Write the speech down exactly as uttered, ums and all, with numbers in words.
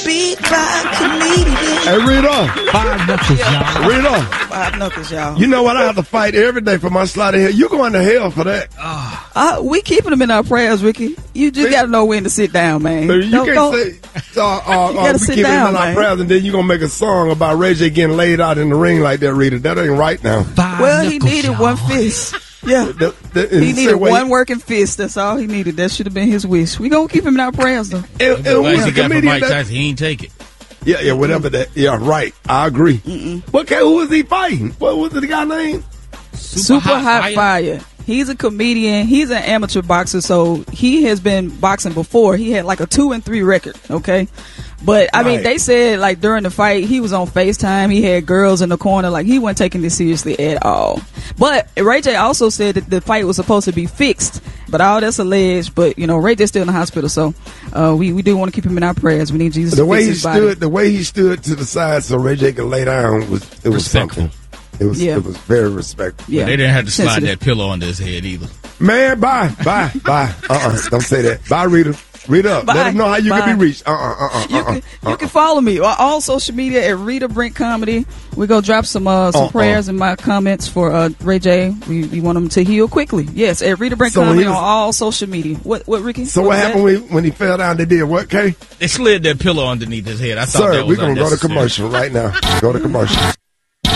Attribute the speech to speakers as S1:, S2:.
S1: beat by comedian.
S2: Hey, Rita.
S3: Five knuckles, y'all.
S2: Rita.
S1: Five knuckles, y'all.
S2: You know what? I have to fight every day for my slide of hell. You going to hell for that.
S1: Uh, we keeping them in our prayers, Ricky. You just got to know when to sit down, man.
S2: You
S1: Don't-
S2: can't
S1: don't-
S2: say, uh, uh,
S1: You
S2: uh,
S1: gotta
S2: we
S1: sit
S2: keep it
S1: down,
S2: in our
S1: man.
S2: prayers, and then you going to make a song about Ray J getting laid out in the ring like that, Rita. That ain't right now.
S3: Five
S1: Well, he
S3: knuckles,
S1: needed
S3: y'all.
S1: one fist. Yeah.
S2: The- the- and
S1: He
S2: say
S1: needed
S2: what
S1: one working fist. That's all he needed. That should have been his wish. We gonna keep him in our prayers, though.
S2: And, and
S4: Advice
S2: who's
S4: he
S2: a
S4: got from
S2: comedian
S4: Mike
S2: that-
S4: Tyson, he ain't take it.
S2: Yeah, yeah, whatever that. Yeah, right. I agree. Okay, who is he fighting? What was the guy name?
S1: Super, Hot, fire. He's a comedian. He's an amateur boxer, so he has been boxing before. He had like a two and three record. Okay, but I mean,
S2: Right.
S1: they said like during the fight, he was on FaceTime. He had girls in the corner. Like he wasn't taking this seriously at all. But Ray J also said that the fight was supposed to be fixed, but all that's alleged. But you know, Ray J's still in the hospital, so uh, we we do want to keep him in our prayers. We need Jesus
S2: The
S1: to
S2: way
S1: fix
S2: he
S1: his body.
S2: stood, the way he stood to the side so Ray J could lay down was it was
S4: Respectful.
S2: something. It was
S1: Yeah.
S2: it was very respectful.
S1: Yeah,
S4: They didn't have to slide
S1: sensitive.
S4: that pillow under his head either.
S2: Man, bye, bye, bye. Uh, uh don't say that. Bye, Rita. Rita,
S1: Bye.
S2: let them know how you
S1: Bye.
S2: can be reached. Uh, uh, uh, uh.
S1: You can, you can follow me on all social media at Rita Brent Comedy. We're going to drop some uh, some
S2: Uh-uh.
S1: prayers in my comments for uh, Ray J. We, we want him to heal quickly. Yes, at Rita Brent
S2: So
S1: Comedy
S2: he was-
S1: on all social media. What, what Ricky?
S2: So what,
S1: was
S2: happened
S1: that?
S2: when, when he fell down? They did what, Kay?
S4: They slid that pillow underneath his head. I thought
S2: Sir,
S4: that was
S2: we're gonna go to
S4: unnecessary.
S2: commercial right now. Go to commercial.